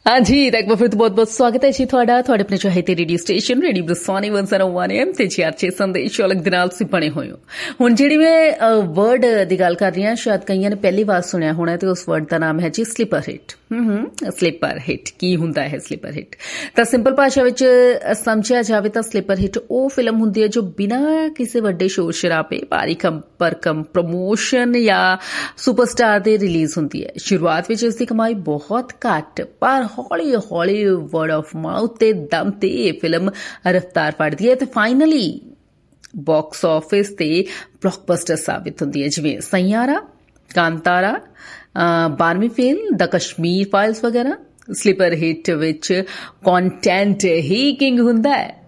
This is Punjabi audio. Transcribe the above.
हाँ जी, एक बार फिर तो बहुत बहुत स्वागत है जी ਤੁਹਾਡਾ ਆਪਣੇ ਚਾਹਤੇ ਰੇਡੀਓ ਸਟੇਸ਼ਨ ਰੇਡੀਓ ਬਰਸਾਨੀ 101 ਐਮ ਤੇ 4 ਸੰਦੇਸ਼ ਵਾਲਕ ਦੇ ਨਾਲ ਤੁਸੀਂ ਬਣੇ ਹੋਏ ਹੋ। ਹੁਣ ਜਿਹੜੀ ਮੈਂ ਵਰਡ ਦੀ ਗੱਲ ਕਰ ਰਹੀ ਹਾਂ, ਸ਼ਾਇਦ ਕਈਆਂ ਨੇ ਪਹਿਲੀ ਵਾਰ ਸੁਣਿਆ ਹੋਣਾ ਤੇ ਉਸ ਵਰਡ ਦਾ ਨਾਮ ਹੈ ਜੀ ਸਲੀਪਰ ਹਿੱਟ। ਸਲੀਪਰ ਹਿੱਟ ਕੀ ਹੁੰਦਾ ਹੈ? ਸਲੀਪਰ ਹਿੱਟ ਤਾਂ ਸਿੰਪਲ ਭਾਸ਼ਾ ਵਿੱਚ ਸਮਝਿਆ ਜਾਵੇ ਤਾਂ ਸਲੀਪਰ ਹਿੱਟ ਉਹ ਫਿਲਮ ਹੁੰਦੀ ਹੈ ਜੋ ਬਿਨਾਂ ਕਿਸੇ ਵੱਡੇ ਸ਼ੋਰ ਸ਼ਰਾਬੇ, ਭਾਰੀ ਭਰਕਮ ਪ੍ਰਮੋਸ਼ਨ ਜਾਂ ਸੁਪਰਸਟਾਰ ਦੇ ਰਿਲੀਜ਼ ਹੁੰਦੀ ਹੈ। ਸ਼ੁਰੂਆਤ ਵਿੱਚ ਇਸ ਦੀ ਕਮਾਈ ਬਹੁਤ ਘੱਟ, ਪਰ ਹੌਲੀ ਹੌਲੀ ਵਰਡ ਆਫ ਮਾਊਥ ਤੇ ਦਮ ਤੇ ਇਹ ਫਿਲਮ ਰਫਤਾਰ ਫੜਦੀ ਹੈ ਤੇ ਫਾਈਨਲੀ ਬਾਕਸ ਆਫਿਸ ਤੇ ਬਲੌਕਬਸਟਰ ਸਾਬਿਤ ਹੁੰਦੀ ਹੈ, ਜਿਵੇਂ ਸੈਯਾਰਾ, ਕਾਂਤਾਰਾ, 12ਵੀਂ ਫੇਲ, ਦ ਕਸ਼ਮੀਰ ਫਾਈਲਸ ਵਗੈਰਾ। ਸਲੀਪਰ ਹਿੱਟ ਵਿੱਚ ਕੰਟੈਂਟ ਹੀ ਕਿੰਗ ਹੁੰਦਾ ਹੈ।